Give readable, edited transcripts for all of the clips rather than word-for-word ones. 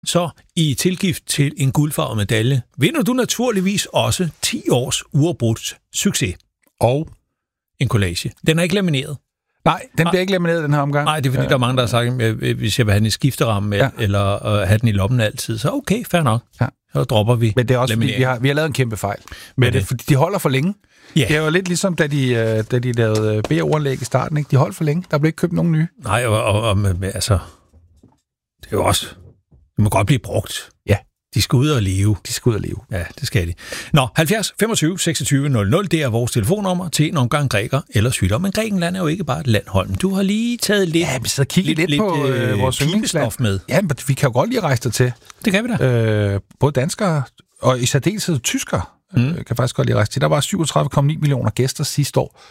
så i tilgift til en guldfarvet medalje, vinder du naturligvis også 10 års uafbrudt succes. Og en collage. Den er ikke lamineret. Nej, den bliver ikke lamineret den her omgang. Nej, det er fordi, der er mange, der har sagt, at hvis jeg vil have den i skifteramme, eller have den i lommen altid, så okay, fair nok. Ja. Så dropper vi. Men det er også fordi, vi har lavet en kæmpe fejl med det, fordi de holder for længe. Yeah. Det er jo lidt ligesom, da de lavede BO-anlæg i starten, ikke? De holdt for længe. Der blev ikke købt nogen nye. Nej, og altså, det er jo også, det må godt blive brugt. Ja. De skal ud og leve. Ja, det skal de. Nå, 70 25 26 00, det er vores telefonnummer til en omgang græker eller sygdom. Men Grækenland er jo ikke bare et land, Holm. Du har lige taget lidt... Ja, vi sidder og kigger lidt på vores yndlingsland med. Ja, men vi kan jo godt lige rejse der til. Det kan vi da. Både danskere og i særdeleshed tyskere kan faktisk godt lige rejse til. Der var 37,9 millioner gæster sidste år.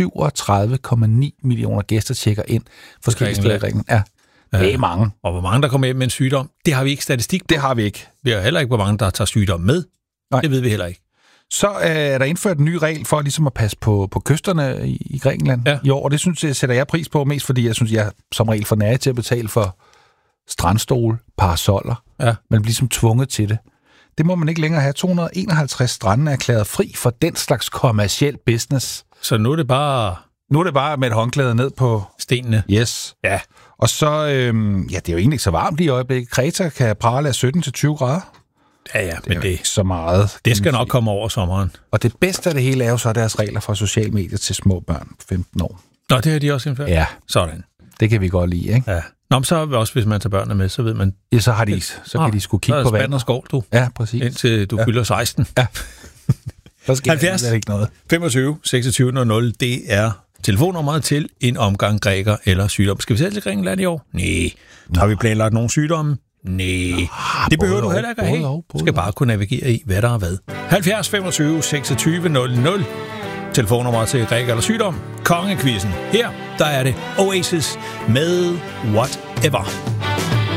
37,9 millioner gæster tjekker ind forskellige steder i Grækenland. Ja. Det er mange. Og hvor mange, der kommer hjem med en sygdom, det har vi ikke statistik på. Det har vi ikke. Vi har heller ikke, hvor mange, der tager sygdom med. Nej. Det ved vi heller ikke. Så er der indført en ny regel for ligesom at passe på kysterne i Grækenland i år, og det synes jeg, sætter jeg pris på mest, fordi jeg synes, jeg som regel for nære til at betale for strandstole, parasoller. Ja. Man bliver ligesom tvunget til det. Det må man ikke længere have. 251 strande er erklæret fri for den slags kommerciel business. Så nu er det bare med et håndklæde ned på stenene. Yes. Ja. Og så, det er jo egentlig ikke så varmt lige i øjeblikket. Kreta kan prale af 17-20 grader. Ja, men det er ikke så meget. Det skal nok komme over sommeren. Og det bedste af det hele er jo så deres regler for sociale medier til små børn på 15 år. Nå, det har de også indført? Ja. Sådan. Det kan vi godt lide, ikke? Ja. Nå, men så også, hvis man tager børnene med, så ved man... Ja, så kan de sgu kigge på vandet. Og skov, du. Ja, præcis. Indtil du fylder 16. Ja. Der skal 70 ikke noget. 25 26 00, det er telefonnummeret til en omgang græker eller sygdom. Skal vi selv til Grækenland i år? Nej. Har vi planlagt nogle sygdomme? Nej. Det behøver du heller ikke at have. Du skal bare kunne navigere i, hvad der er hvad. 70 25 26 00. Telefonnummer til græker eller sygdom. Kongekvisten. Her, der er det Oasis med Whatever.